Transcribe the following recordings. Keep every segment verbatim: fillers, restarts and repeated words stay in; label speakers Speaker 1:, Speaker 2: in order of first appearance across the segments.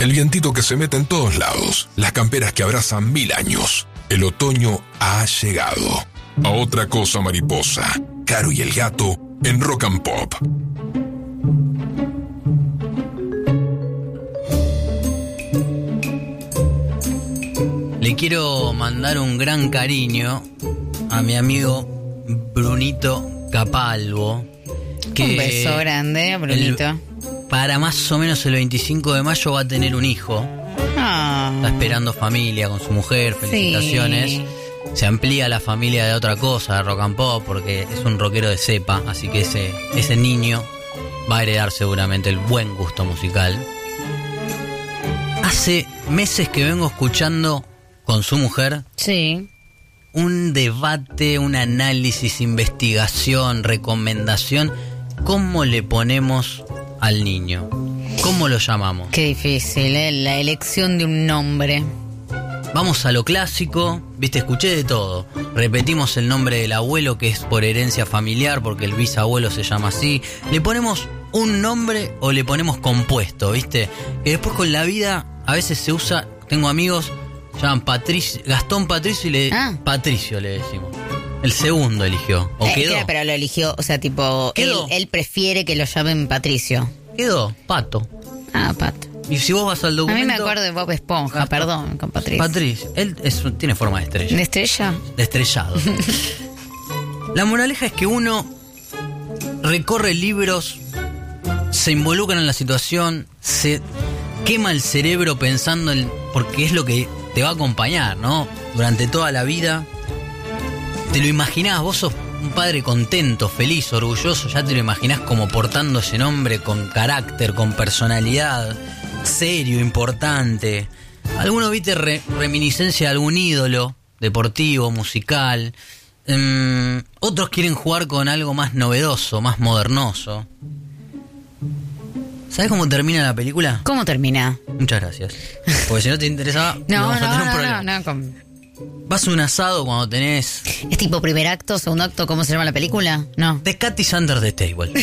Speaker 1: El vientito que se mete en todos lados. Las camperas que abrazan mil años. El otoño ha llegado. A otra cosa mariposa. Caro y el gato en Rock and Pop.
Speaker 2: Le quiero mandar un gran cariño a mi amigo Brunito Capalvo. Que
Speaker 3: un beso grande, Brunito.
Speaker 2: El, para más o menos el veinticinco de mayo va a tener un hijo.
Speaker 3: Oh.
Speaker 2: Está esperando familia con su mujer, felicitaciones. Sí. Se amplía la familia de Otra Cosa, de Rock and Pop, porque es un rockero de cepa, así que ese, ese niño va a heredar seguramente el buen gusto musical. Hace meses que vengo escuchando con su mujer
Speaker 3: sí.
Speaker 2: un debate, un análisis, investigación, recomendación. ¿Cómo le ponemos al niño? ¿Cómo lo llamamos?
Speaker 3: Qué difícil, ¿eh? La elección de un nombre.
Speaker 2: Vamos a lo clásico, viste, escuché de todo. Repetimos el nombre del abuelo, que es por herencia familiar, porque el bisabuelo se llama así. Le ponemos un nombre o le ponemos compuesto, viste. Que después con la vida a veces se usa, tengo amigos, llaman Patricio, Gastón Patricio y le ah. Patricio le decimos. El segundo eligió, o eh, quedó.
Speaker 3: Claro, pero lo eligió, o sea, tipo, él, él prefiere que lo llamen Patricio.
Speaker 2: Quedó, Pato.
Speaker 3: Ah, Pato.
Speaker 2: Y si vos vas al documento...
Speaker 3: A mí me acuerdo de Bob Esponja, Gastón. Perdón, con Patricio.
Speaker 2: Patricio, él es, tiene forma de estrella.
Speaker 3: ¿De estrella?
Speaker 2: De estrellado. La moraleja es que uno recorre libros, se involucra en la situación, se quema el cerebro pensando en... porque es lo que te va a acompañar, ¿no? Durante toda la vida. Te lo imaginás, vos sos un padre contento, feliz, orgulloso, ya te lo imaginás como portando ese nombre con carácter, con personalidad, serio, importante. Alguno viste re, reminiscencia de algún ídolo deportivo, musical. Um, otros quieren jugar con algo más novedoso, más modernoso. ¿Sabes cómo termina la película?
Speaker 3: ¿Cómo termina?
Speaker 2: Muchas gracias. Porque si no te interesaba,
Speaker 3: no,
Speaker 2: vamos
Speaker 3: no,
Speaker 2: a tener
Speaker 3: no,
Speaker 2: un problema.
Speaker 3: No, no, con...
Speaker 2: Vas a un asado cuando tenés...
Speaker 3: ¿Es tipo primer acto, segundo acto? ¿Cómo se llama la película? No.
Speaker 2: The Cat is Under the Table.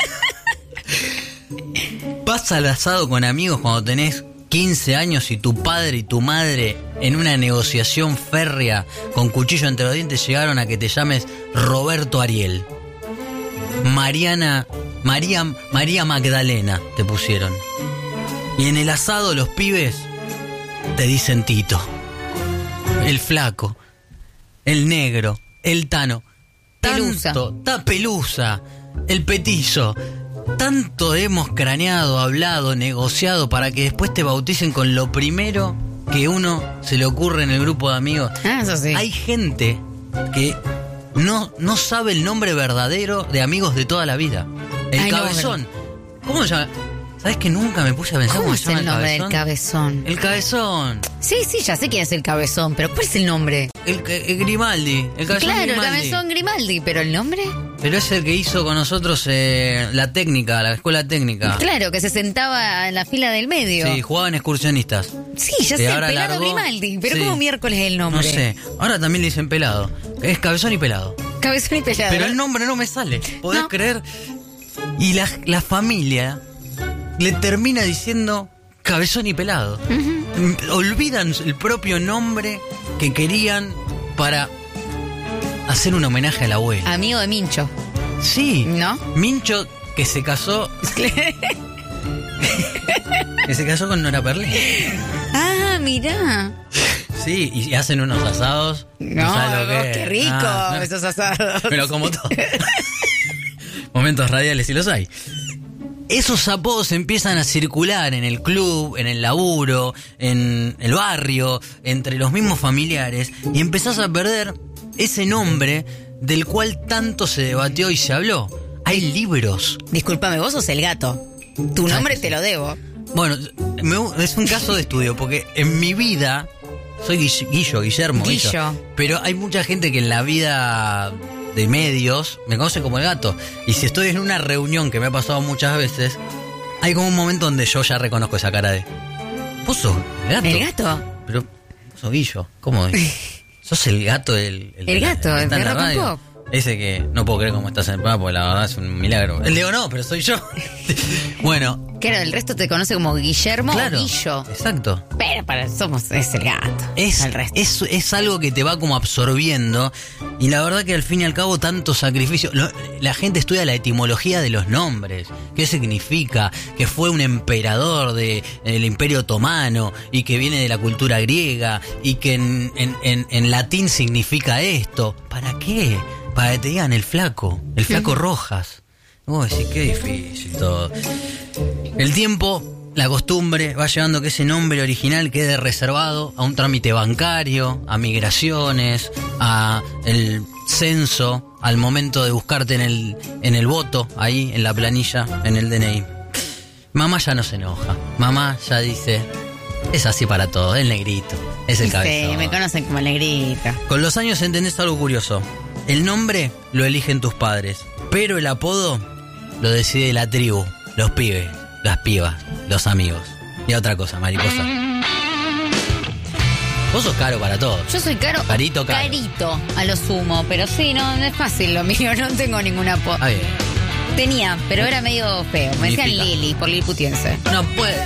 Speaker 2: Vas al asado con amigos cuando tenés quince años y tu padre y tu madre en una negociación férrea con cuchillo entre los dientes llegaron a que te llames Roberto Ariel. Mariana... María, María Magdalena te pusieron. Y en el asado los pibes te dicen Tito. El flaco, el negro, el tano,
Speaker 3: Pelusa.
Speaker 2: tanto, ta pelusa, el petizo. Tanto hemos craneado, hablado, negociado para que después te bauticen con lo primero que uno se le ocurre en el grupo de amigos.
Speaker 3: Ah, eso sí.
Speaker 2: Hay gente que no, no sabe el nombre verdadero de amigos de toda la vida. El Ay, cabezón. No, ¿cómo se llama? ¿Sabes que nunca me puse a pensar
Speaker 3: cómo,
Speaker 2: cómo
Speaker 3: es
Speaker 2: se llama
Speaker 3: el nombre
Speaker 2: el
Speaker 3: del cabezón?
Speaker 2: El cabezón.
Speaker 3: Sí, sí, ya sé quién es el cabezón, pero ¿cuál es el nombre?
Speaker 2: El, el Grimaldi. El cabezón
Speaker 3: claro,
Speaker 2: Grimaldi.
Speaker 3: el cabezón Grimaldi, pero ¿el nombre?
Speaker 2: Pero es el que hizo con nosotros eh, la técnica, la escuela técnica.
Speaker 3: Claro, que se sentaba en la fila del medio.
Speaker 2: Sí, jugaban excursionistas.
Speaker 3: Sí, ya sé, pelado largó, Grimaldi. Pero sí. ¿Cómo miércoles es el nombre?
Speaker 2: No sé, ahora también le dicen pelado. Es cabezón y pelado.
Speaker 3: Cabezón y pelado.
Speaker 2: Pero el nombre no me sale, ¿podés no. creer? Y la, la familia le termina diciendo cabezón y pelado. Uh-huh. Olvidan el propio nombre que querían para hacer un homenaje al abuelo.
Speaker 3: Amigo de Mincho.
Speaker 2: Sí.
Speaker 3: ¿No?
Speaker 2: Mincho, que se casó... que se casó con Nora Perlé.
Speaker 3: Ah, mirá.
Speaker 2: Sí, y hacen unos asados.
Speaker 3: No, no qué, qué rico ah, no. esos asados.
Speaker 2: Pero como todo. Momentos radiales sí los hay. Esos apodos empiezan a circular en el club, en el laburo, en el barrio, entre los mismos familiares, y empezás a perder ese nombre del cual tanto se debatió y se habló. Hay libros.
Speaker 3: Discúlpame, vos sos el gato. Tu nombre te lo debo.
Speaker 2: Bueno, me, es un caso de estudio, porque en mi vida soy Guillo, Guillermo.
Speaker 3: Guillo.
Speaker 2: Guillo. Pero hay mucha gente que en la vida de medios me conoce como el gato. Y si estoy en una reunión, que me ha pasado muchas veces, hay como un momento donde yo ya reconozco esa cara de... ¿Vos sos el gato?
Speaker 3: ¿El gato?
Speaker 2: Pero vos sos Guillo. ¿Cómo es? ¿Sos el gato del...
Speaker 3: El, el gato, el de Rock and Pop.
Speaker 2: Ese que no puedo creer cómo estás en el programa, porque la verdad es un milagro. El Leo no, pero soy yo. Bueno.
Speaker 3: Claro, el resto te conoce como Guillermo
Speaker 2: Claro,
Speaker 3: o Guillo.
Speaker 2: Exacto.
Speaker 3: Pero para somos es el gato.
Speaker 2: Es,
Speaker 3: el resto.
Speaker 2: es, es algo que te va como absorbiendo. Y la verdad que al fin y al cabo tanto sacrificio. Lo, la gente estudia la etimología de los nombres. ¿Qué significa? Que fue un emperador de, del Imperio Otomano y que viene de la cultura griega y que en, en, en, en latín significa esto. ¿Para qué? Para que te digan el flaco. El flaco Rojas. Vos decís, qué difícil todo. El tiempo, la costumbre, va llevando que ese nombre original quede reservado a un trámite bancario, a migraciones, a el censo, al momento de buscarte en el, en el voto, ahí, en la planilla, en el D N I. Mamá ya no se enoja. Mamá ya dice, es así para todo, el negrito, es el cabezón.
Speaker 3: Sí, me conocen como el negrito.
Speaker 2: Con los años entendés algo curioso. El nombre lo eligen tus padres, pero el apodo lo decide la tribu, los pibes, las pibas, los amigos. Y otra cosa, mariposa. Vos sos caro para todo.
Speaker 3: Yo soy caro.
Speaker 2: Carito, caro.
Speaker 3: Carito, a lo sumo. Pero sí, no, no es fácil lo mío. No tengo ningún apodo.
Speaker 2: Ah, bien.
Speaker 3: Tenía, pero era medio feo. Me decían
Speaker 2: Significa.
Speaker 3: Lili, por liliputiense.
Speaker 2: No puede.